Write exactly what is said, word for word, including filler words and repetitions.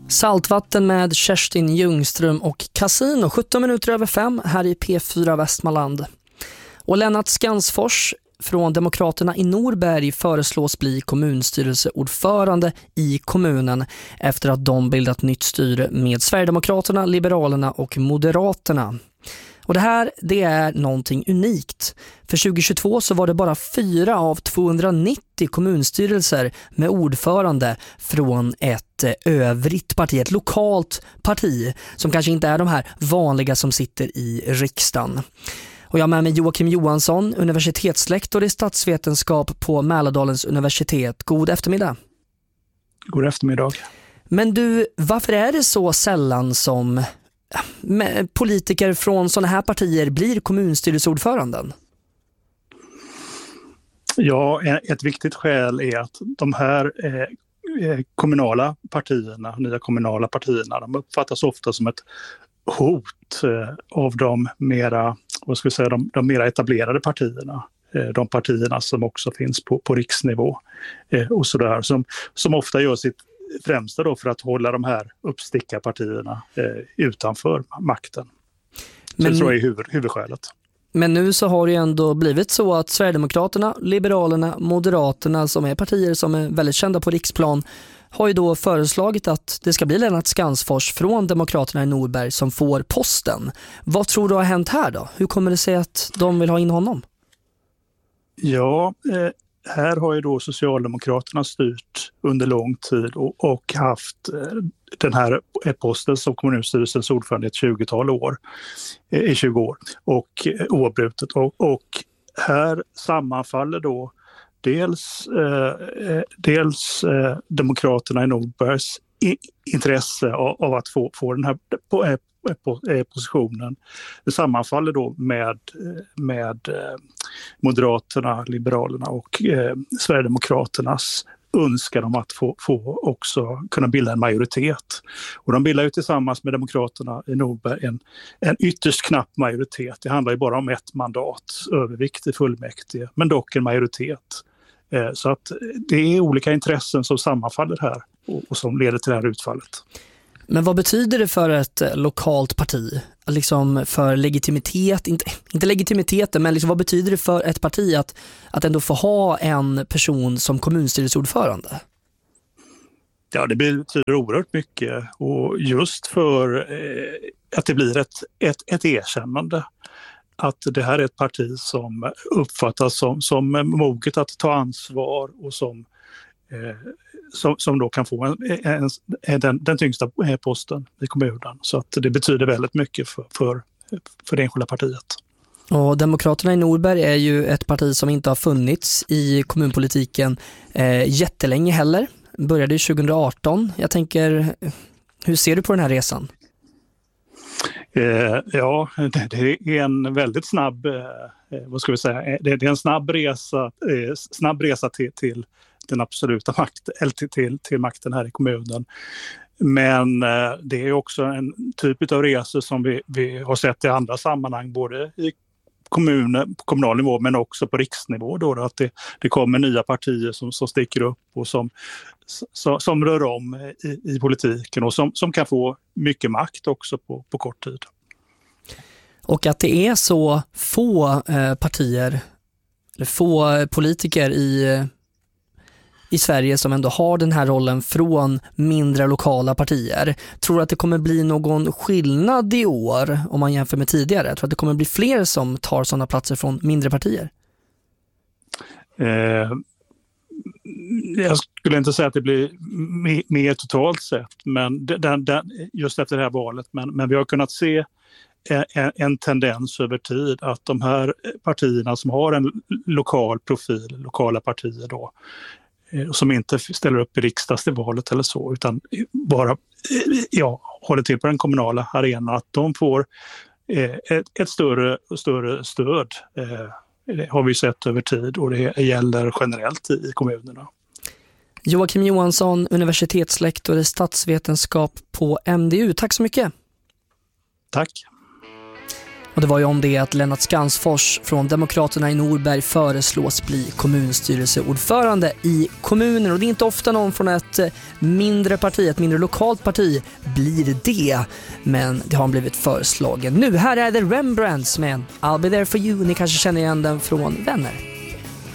Saltvatten med Kerstin Ljungström och Casino, sjutton minuter över fem här i P fyra Västmanland. Och Lennart Skansfors från Demokraterna i Norberg föreslås bli kommunstyrelseordförande i kommunen efter att de bildat nytt styre med Sverigedemokraterna, Liberalerna och Moderaterna. Och det här, det är någonting unikt. För tjugohundratjugotvå så var det bara fyra av tvåhundranittio kommunstyrelser med ordförande från ett övrigt parti, ett lokalt parti som kanske inte är de här vanliga som sitter i riksdagen. Och jag har med mig Joakim Johansson, universitetslektor i statsvetenskap på Mälardalens universitet. God eftermiddag. God eftermiddag. Men du, varför är det så sällan som politiker från sådana här partier blir kommunstyrelseordföranden? Ja, ett viktigt skäl är att de här eh, kommunala partierna, nya kommunala partierna, de uppfattas ofta som ett hot eh, av de mera, vad ska vi säga, de, de mera etablerade partierna. Eh, de partierna som också finns på, på riksnivå eh, och sådär, som, som ofta gör sitt främsta då för att hålla de här uppstickarpartierna eh, utanför makten. Men, det tror jag är huvud, huvudskälet. Men nu så har det ju ändå blivit så att Sverigedemokraterna, Liberalerna, Moderaterna som är partier som är väldigt kända på riksplan har ju då föreslagit att det ska bli Lennart Skansfors från Demokraterna i Norberg som får posten. Vad tror du har hänt här då? Hur kommer det sig att de vill ha in honom? Ja, eh, här har ju då Socialdemokraterna styrt under lång tid och, och haft eh, den här posten som kommunstyrelsens ordförande i ett tjugotal år, eh, i tjugo år och eh, oavbrutet. Och, och här sammanfaller då dels, eh, dels eh, Demokraterna i Norbergs i, intresse av, av att få, få den här på, eh, på, eh, positionen. Det sammanfaller då med, med eh, Moderaterna, Liberalerna och eh, Sverigedemokraternas önskan om att få, få också kunna bilda en majoritet. Och de bildar ju tillsammans med Demokraterna i Norberg en, en ytterst knapp majoritet. Det handlar ju bara om ett mandat, övervikt i fullmäktige, men dock en majoritet. Eh, så att det är olika intressen som sammanfaller här och, och som leder till det här utfallet. Men vad betyder det för ett lokalt parti? Liksom för legitimitet, inte, inte legitimiteten, men liksom vad betyder det för ett parti att, att ändå få ha en person som kommunstyrelseordförande? Ja, det betyder oerhört mycket och just för eh, att det blir ett, ett, ett erkännande att det här är ett parti som uppfattas som, som moget att ta ansvar och som eh, Som, som då kan få en, en, en, den, den tyngsta posten i kommunen. Så att det betyder väldigt mycket för, för, för det enskilda partiet. Och Demokraterna i Norberg är ju ett parti som inte har funnits i kommunpolitiken eh, jättelänge heller. Började tjugoarton. Jag tänker, hur ser du på den här resan? Eh, ja, det, det är en väldigt snabb, eh, vad ska vi säga, det, det är en snabb resa, eh, snabb resa till, till den absoluta makten, eller till, till, till makten här i kommunen. Men eh, det är också en typ av resor som vi, vi har sett i andra sammanhang, både i kommunen, på kommunal nivå men också på riksnivå. Då, då, att det, det kommer nya partier som, som sticker upp och som, som, som rör om i, i politiken och som, som kan få mycket makt också på, på kort tid. Och att det är så få eh, partier, eller få politiker i i Sverige som ändå har den här rollen från mindre lokala partier. Tror du att det kommer bli någon skillnad i år om man jämför med tidigare? Jag tror att det kommer bli fler som tar sådana platser från mindre partier. Eh, jag skulle inte säga att det blir mer, mer totalt sett, men den, den, just efter det här valet. Men, men vi har kunnat se en, en tendens över tid att de här partierna som har en lokal profil, lokala partier då, som inte ställer upp i riksdagsvalet eller så, utan bara ja, håller till på den kommunala arenan, att de får eh, ett, ett större, större stöd. Eh, det har vi sett över tid och det gäller generellt i kommunerna. Joakim Johansson, universitetslektor i statsvetenskap på M D U. Tack så mycket. Tack. Och det var ju om det att Lennart Skansfors från Demokraterna i Norberg föreslås bli kommunstyrelseordförande i kommunen. Och det är inte ofta någon från ett mindre parti, ett mindre lokalt parti blir det. Men det har blivit föreslagen. Nu här är det Rembrandts med I'll be there for you. Ni kanske känner igen den från Vänner.